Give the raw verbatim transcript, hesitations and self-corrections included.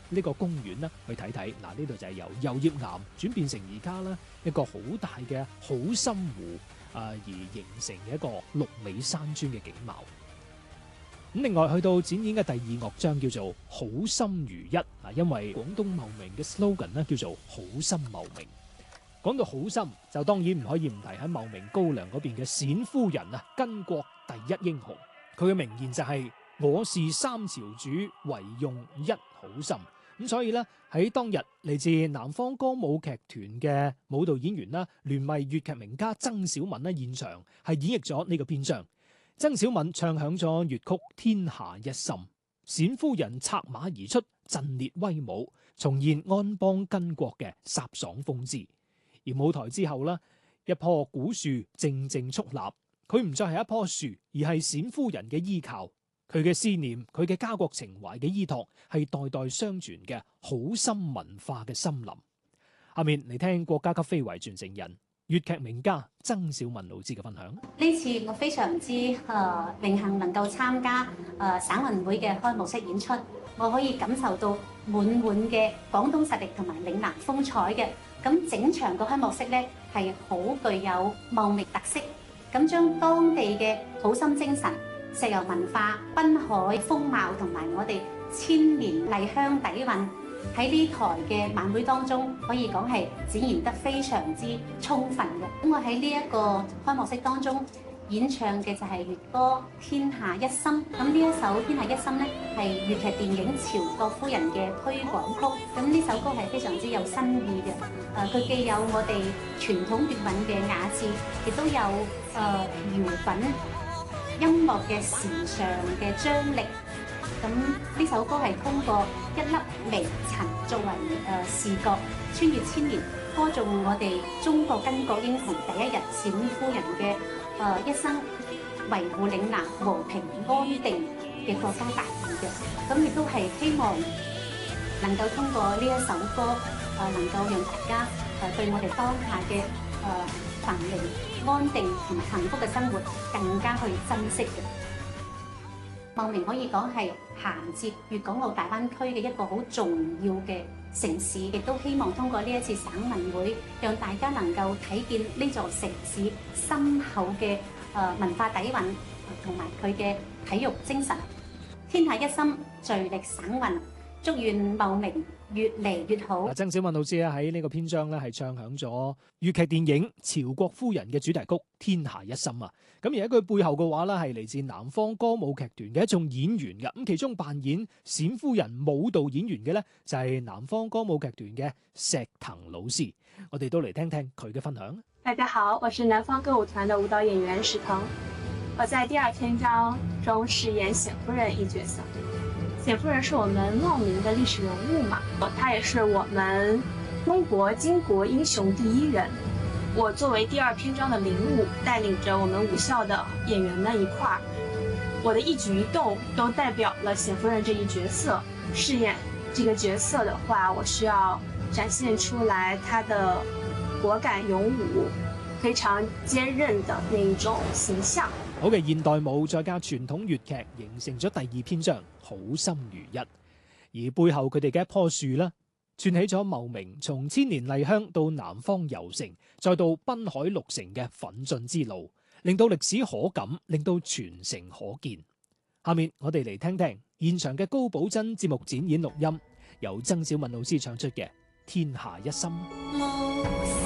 呢個公園啦，去睇睇。嗱，呢度就係由油葉岩轉變成而家啦一個好大嘅好心湖啊，而形成嘅一個綠尾山磚嘅景貌。咁另外去到展演嘅第二樂章叫做好心如一嗱，因為廣東茂名嘅 slogan 咧叫做好心茂名。講到好心，就當然唔可以唔提喺茂名高粱嗰邊嘅冼夫人啊，巾幗第一英雄。佢嘅名言就係、是、我是三朝主，唯用一好心。咁所以呢，喺當日嚟自南方歌舞劇團嘅舞蹈演員啦，聯袂粵劇名家曾小敏呢，現場係演繹咗呢個篇章。曾小敏唱響咗粵曲《天下一心》，冼夫人策馬而出，陣列威武，重現安邦巾幗嘅颯爽風姿。而舞台之後呢，一棵古樹靜靜矗立，佢唔再係一棵樹，而係冼夫人嘅依靠。佢嘅思念，佢嘅家國情懷嘅依託，係代代相傳嘅好心文化嘅森林。下面嚟聽國家級非遺傳承人粵劇名家曾小敏老師嘅分享。 呢次我非常之誒榮幸能夠參加誒、呃、省運會嘅開幕式演出，我可以感受到滿滿嘅廣東實力同埋嶺南風采嘅。咁整場個開幕式咧係好具有茂名特色，咁將當地嘅好心精神、石油文化、濱海風貌同埋我哋千年麗香底蘊喺呢台嘅晚會當中，可以講係展現得非常之充分嘅。咁我喺呢一個開幕式當中演唱嘅就係粵歌《天下一心》。咁呢一首《天下一心》咧係粵劇電影《朝國夫人》嘅推廣曲。咁呢首歌係非常之有新意嘅。誒、呃，佢既有我哋傳統粵韻嘅雅致，亦都有誒搖滾音樂嘅時尚嘅張力。咁呢首歌係通過一粒微塵作為誒、呃、視覺，穿越千年，歌頌我哋中國巾幗英雄第一日冼夫人嘅誒、呃、一生維護嶺南和平安定嘅國家大義嘅。咁亦都係希望能夠通過呢一首歌，誒、呃、能夠讓大家誒、呃、對我哋當下嘅誒繁榮安定同埋幸福嘅生活更加去珍惜嘅。茂名可以講係銜接粵港澳大灣區嘅一個好重要嘅城市，亦都希望通過呢一次省運會，讓大家能夠睇見呢座城市深厚嘅誒文化底蘊同埋佢嘅體育精神。天下一心，聚力省運，祝願茂名越嚟越好。 曾小敏老師咧喺呢個篇章咧係唱響咗粵劇電影《朝國夫人》嘅主題曲《天下一心》啊。咁而喺佢背後嘅話咧係嚟自南方歌舞劇團嘅一眾演員嘅。咁其中扮演冼夫人舞蹈演員嘅咧就係南方歌舞劇團嘅石騰老師。我哋都嚟聽聽佢嘅分享。 大家好，我是南方歌舞團的舞蹈演員石騰。我在第二篇章中飾演冼夫人一角色。冼夫人是我們茂名的歷史人物嘛，她也是我們中國巾幗英雄第一人。我作為第二篇章的領舞，帶領着我們舞校的演員們一塊兒，我的一舉一動都代表了冼夫人這一角色。飾演這個角色的話，我需要展現出來她的果敢勇武、非常堅韌的那一種形象。 好嘅現代舞再加傳統粵劇，形成咗第二篇章好心如一。而背後佢哋嘅一棵樹啦，串起咗茂名從千年麗香到南方遊城，再到濱海六城嘅奮進之路，令到歷史可感，令到傳承可見。下面我哋嚟聽聽現場嘅高寶珍節目展演錄音，由曾小敏老師唱出嘅《天下一心》。